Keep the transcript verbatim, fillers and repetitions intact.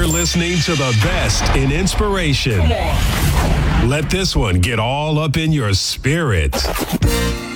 You're listening to the best in inspiration. Let this one get all up in your spirit.